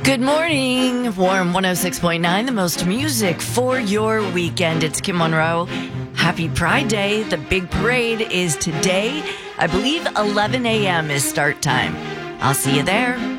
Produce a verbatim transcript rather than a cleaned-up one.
Good morning. Warm one oh six point nine, the most music for your weekend. It's Kim Monroe. Happy Pride Day. The big parade is today. I believe eleven a.m. is start time. I'll see you there.